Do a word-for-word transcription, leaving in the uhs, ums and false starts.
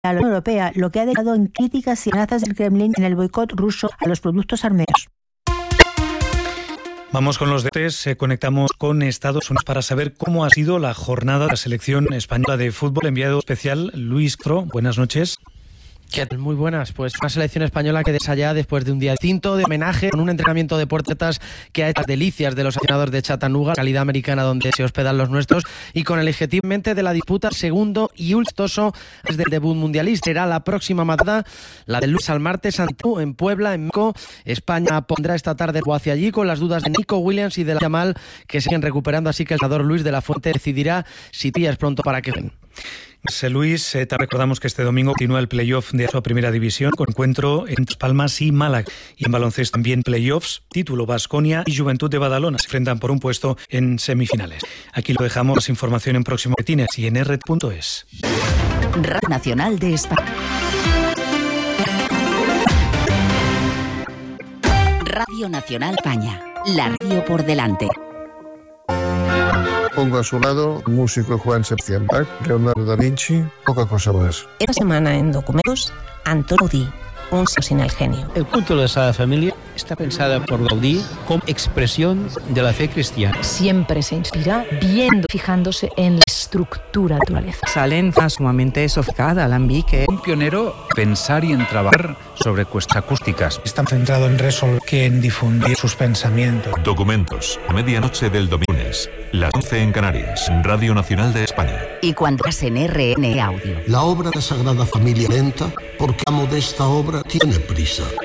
a la Unión Europea, lo que ha dejado en críticas y amenazas del Kremlin en el boicot ruso a los productos armenos. Vamos con los deportes, eh, conectamos con Estados Unidos para saber cómo ha sido la jornada de la selección española de fútbol. Enviado especial Luis Cro, buenas noches. ¿Qué tal? Muy buenas, pues una selección española que desaya después de un día distinto de homenaje con un entrenamiento de puertas que ha hecho las delicias de los aficionados de Chattanooga, calidad americana donde se hospedan los nuestros, y con el objetivo en mente de la disputa segundo y ultoso desde el debut mundialista. Será la próxima madrugada, la del lunes al martes, en Puebla, en México. España pondrá esta tarde hacia allí con las dudas de Nico Williams y de la Yamal, que siguen recuperando, así que el entrenador Luis de la Fuente decidirá si tía es pronto para que ven. Luis, eh, te recordamos que este domingo continúa el playoff de su primera división con encuentro en Las Palmas y Málaga. Y en baloncesto también playoffs, título Baskonia y Juventud de Badalona se enfrentan por un puesto en semifinales. Aquí lo dejamos, más información en próximo boletines y en r punto es. Radio Nacional de España. Radio Nacional España. La radio por delante. Pongo a su lado un músico Juan Sebastián Bach, Leonardo da Vinci, poca cosa más. Esta semana en Documentos, Antonio Gaudí, un sin el genio. El culto de la Sagrada Familia está pensada por Gaudí como expresión de la fe cristiana. Siempre se inspira viendo, fijándose en la estructura de la naturaleza. Salen sumamente sofisticada, alambique. Un pionero pensar y en trabajar sobre cuestiones acústicas. Está centrado en resolver, que en difundir sus pensamientos. Documentos, medianoche del domingo, las once en Canarias, Radio Nacional de España. Y cuando es en R N Audio. La obra de Sagrada Familia lenta, porque amo de esta obra tiene prisa.